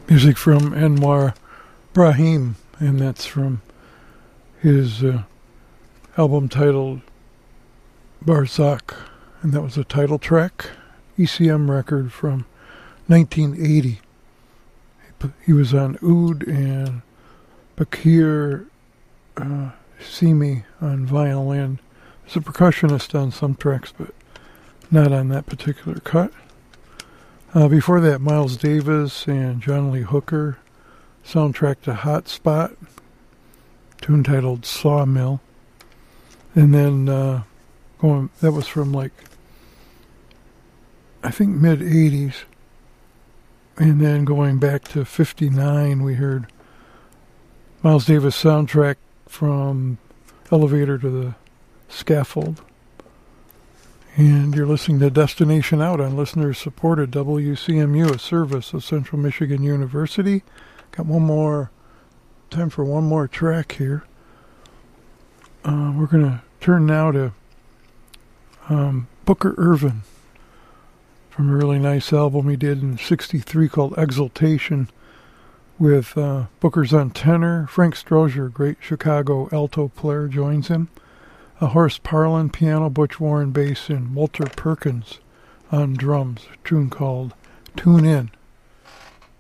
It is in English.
Music from Anwar Brahim, and that's from his album titled Barzakh, and that was a title track, ECM record from 1980. He was on Oud and Bakir Simi on violin. He's a percussionist on some tracks, but not on that particular cut. Before that, Miles Davis and John Lee Hooker, soundtrack to Hot Spot, tune titled Sawmill. And then that was from I think mid-80s. And then going back to 59, we heard Miles Davis soundtrack from Elevator to the Scaffold. And you're listening to Destination Out on listener-supported WCMU, a service of Central Michigan University. Got time for one more track here. We're going to turn now to Booker Ervin from a really nice album he did in '63 called Exultation with Booker's on tenor. Frank Strozier, great Chicago alto player, joins him. Horace Parlin, piano, Butch Warren, bass, and Walter Perkins on drums. A tune called Tune In.